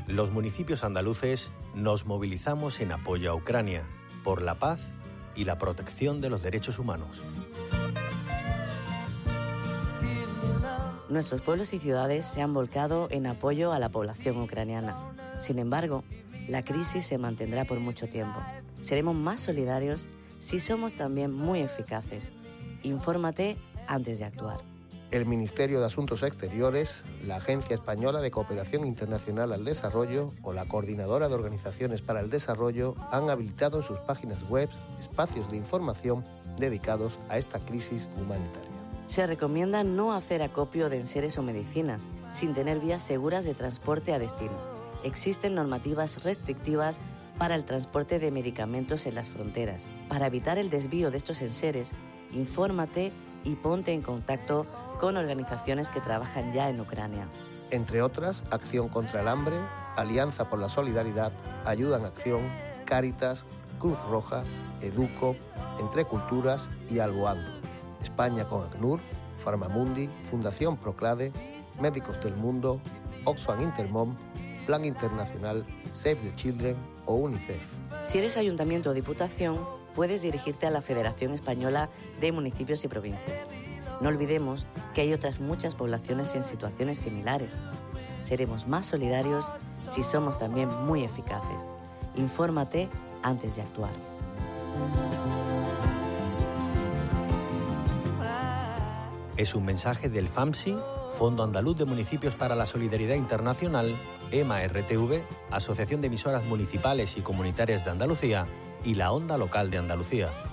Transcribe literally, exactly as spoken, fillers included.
Los municipios andaluces nos movilizamos en apoyo a Ucrania por la paz y la protección de los derechos humanos. Nuestros pueblos y ciudades se han volcado en apoyo a la población ucraniana. Sin embargo, la crisis se mantendrá por mucho tiempo. Seremos más solidarios si somos también muy eficaces. Infórmate antes de actuar. El Ministerio de Asuntos Exteriores, la Agencia Española de Cooperación Internacional al Desarrollo o la Coordinadora de Organizaciones para el Desarrollo han habilitado en sus páginas web espacios de información dedicados a esta crisis humanitaria. Se recomienda no hacer acopio de enseres o medicinas sin tener vías seguras de transporte a destino. Existen normativas restrictivas para el transporte de medicamentos en las fronteras. Para evitar el desvío de estos enseres, infórmate y ponte en contacto con organizaciones que trabajan ya en Ucrania. Entre otras, Acción contra el Hambre, Alianza por la Solidaridad, Ayuda en Acción, Cáritas, Cruz Roja, Educo, Entre Culturas y Algo Ando. España con ACNUR, Farmamundi, Fundación Proclade, Médicos del Mundo, Oxfam Intermom, Plan Internacional, Save the Children o UNICEF. Si eres ayuntamiento o diputación, puedes dirigirte a la Federación Española de Municipios y Provincias. No olvidemos que hay otras muchas poblaciones en situaciones similares. Seremos más solidarios si somos también muy eficaces. Infórmate antes de actuar. Es un mensaje del FAMSI, Fondo Andaluz de Municipios para la Solidaridad Internacional, EMA R T V, Asociación de Emisoras Municipales y Comunitarias de Andalucía y la Onda Local de Andalucía.